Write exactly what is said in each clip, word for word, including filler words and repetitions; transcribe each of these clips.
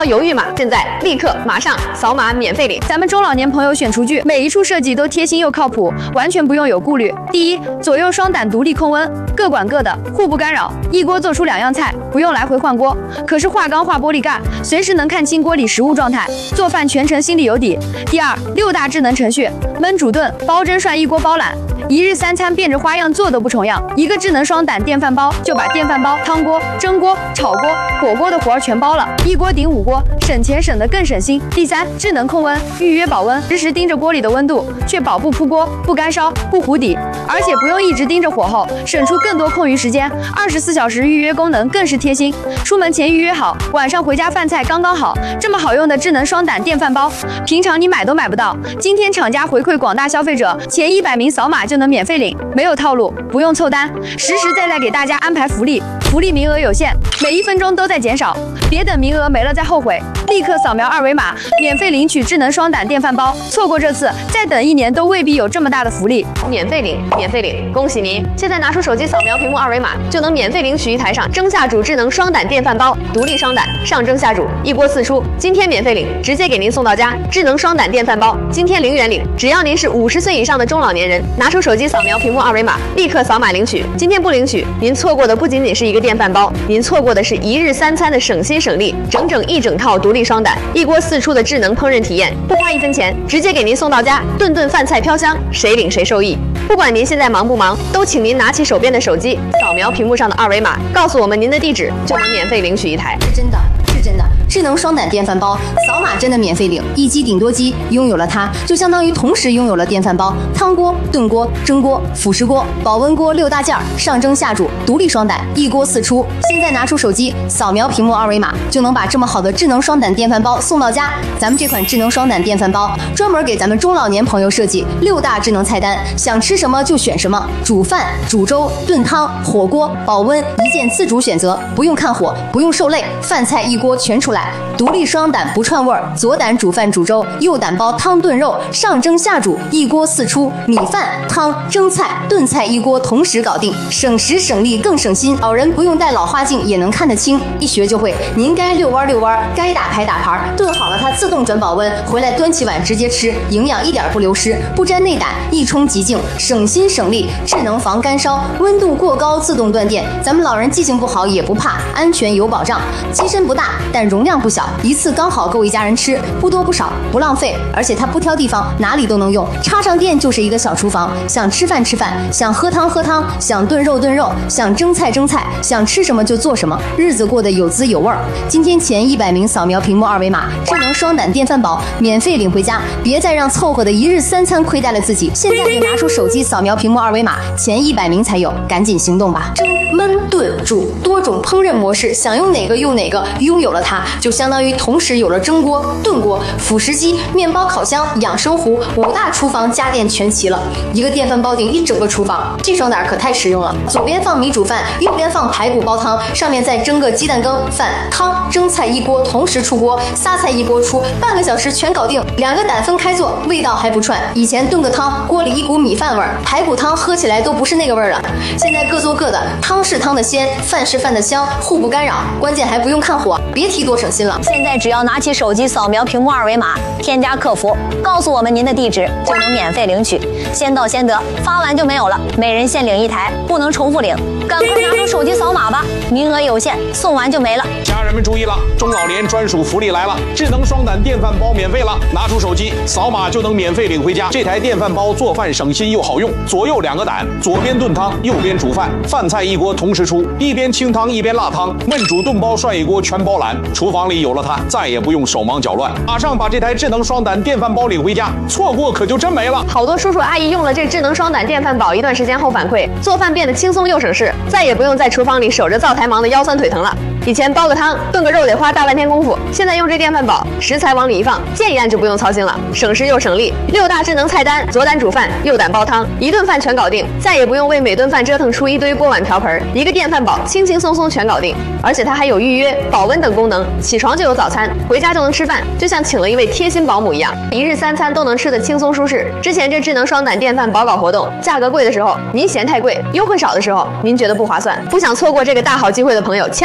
犹豫吗？现在立刻马上扫码免费领！ 咱们中老年朋友选厨具，每一处设计都贴心又靠谱，完全不用有顾虑。第一，左右双胆独立控温，各管各的，互不干扰，一锅做出两样菜，不用来回换锅。可是化钢化玻璃盖，随时能看清锅里食物状态，做饭全程心里有底。第二，六大智能程序，焖煮炖、煲蒸涮一锅包揽。一日三餐变着花样做都不重样，一个智能双胆电饭煲就把电饭煲、汤锅、蒸锅、炒锅、火锅的活儿全包了，一锅顶五锅，省钱省得更省心。第三，智能控温，预约保温，实时盯着锅里的温度，确保不扑锅、不干烧、不糊底，而且不用一直盯着火候，省出更多空余时间。二十四小时预约功能更是贴心，出门前预约好，晚上回家饭菜刚刚好。这么好用的智能双胆电饭煲，平常你买都买不到。今天厂家回馈广大消费者，前一百名扫码就能免费领，没有套路，不用凑单，实实在在给大家安排福利，福利名额有限，每一分钟都在减少，别等名额没了再后悔，立刻扫描二维码，免费领取智能双胆电饭煲，错过这次，再等一年都未必有这么大的福利。 免费领，免费领，恭喜您！现在拿出手机扫描屏幕二维码，就能免费领取一台上蒸下煮智能双胆电饭煲，独立双胆，上蒸下煮，一锅四出。今天免费领，直接给您送到家。智能双胆电饭煲，今天零元领，只要您是五十岁以上的中老年人，拿出手机扫描屏幕二维码，立刻扫码领取。今天不领取，您错过的不仅仅是一个电饭煲，您错过的是一日三餐的省心省力，整整一整套独立双胆，一锅四出的智能烹饪体验，不花一分钱，直接给您送到家，顿顿饭菜飘香，谁领谁受益。不管您现在忙不忙，都请您拿起手边的手机，扫描屏幕上的二维码，告诉我们您的地址，就能免费领取一台。 是真的，是真的。智能双胆电饭煲，扫码真的免费领，一机顶多机，拥有了它，就相当于同时拥有了电饭煲、汤锅、炖锅、蒸锅、辅食锅、保温锅六大件，上蒸下煮，独立双胆，一锅四出。现在拿出手机，扫描屏幕二维码，就能把这么好的智能双胆电饭煲送到家。咱们这款智能双胆电饭煲，专门给咱们中老年朋友设计六大智能菜单，想吃什么就选什么，煮饭、煮粥、炖汤、火锅、保温，一键自主选择，不用看火，不用受累，饭菜一锅全出来。独立双胆不串味儿，左胆煮饭煮粥，右胆煲汤炖肉，上蒸下煮，一锅四出，米饭、汤、蒸菜、炖菜一锅同时搞定，省时省力更省心。老人不用戴老花镜也能看得清，一学就会。您该遛弯遛弯，该打牌打牌，炖好了它自动转保温，回来端起碗直接吃，营养一点不流失，不沾内胆，一冲即净，省心省力，智能防干烧，温度过高自动断电，咱们老人记性不好也不怕，安全有保障。机身不大，但容量不小，一次刚好够一家人吃，不多不少，不浪费，而且它不挑地方，哪里都能用，插上电就是一个小厨房，想吃饭吃饭，想喝汤喝汤，想炖肉炖肉，想蒸菜蒸菜，想吃什么就做什么，日子过得有滋有味儿。今天前一百名扫描屏幕二维码，智能双胆电饭煲免费领回家，别再让凑合的一日三餐亏待了自己。现在就拿出手机扫描屏幕二维码，前一百名才有，赶紧行动吧！蒸、焖、炖、煮多种烹饪模式，想用哪个用哪个，拥有了它，就相当于同时有了蒸锅、炖锅、辅食机、面包烤箱、养生壶，五大厨房家电全齐了。一个电饭煲顶一整个厨房，这双胆可太实用了。左边放米煮饭，右边放排骨煲汤，上面再蒸个鸡蛋羹、饭、汤、蒸菜一锅同时出锅，仨菜一锅出，半个小时全搞定。两个胆分开做，味道还不串。以前炖个汤，锅里一股米饭味儿，排骨汤喝起来都不是那个味儿了。现在各做各的，汤是汤的鲜，饭是饭的香，互不干扰，关键还不用看火，别提多省心了。 现在只要拿起手机扫描屏幕二维码，添加客服，告诉我们您的地址，就能免费领取，先到先得，发完就没有了，每人限领一台，不能重复领，赶快拿出手机扫码吧，名额有限，送完就没了。 家人们注意了，中老年专属福利来了，智能双胆电饭煲免费了，拿出手机扫码就能免费领回家。这台电饭煲做饭省心又好用，左右两个胆，左边炖汤，右边煮饭，饭菜一锅同时出，一边清汤一边辣汤，焖煮炖煲涮一锅全包揽。厨房里有了它，再也不用手忙脚乱，马上把这台智能双胆电饭煲领回家，错过可就真没了。 好多叔叔阿姨用了这智能双胆电饭煲一段时间后反馈，做饭变得轻松又省事，再也不用在厨房里守着灶台忙得腰酸腿疼了。以前煲个汤、炖个肉得花大半天功夫，现在用这电饭煲，食材往里一放，键一按就不用操心了，省时又省力。六大智能菜单，左胆煮饭，右胆煲汤，一顿饭全搞定，再也不用为每顿饭折腾出一堆锅碗瓢盆，一个电饭煲轻轻松松全搞定。而且它还有预约、保温等功能，起床就有早餐，回家就能吃饭，就像请了一位贴心保姆一样，一日三餐都能吃得轻松舒适。之前这智能双胆电饭煲搞活动，价格贵的时候您嫌太贵，优惠少的时候您觉得不划算，不想错过这个大好机会的朋友，千万别犹豫。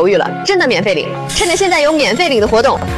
犹豫了，真的免费领！趁着现在有免费领的活动，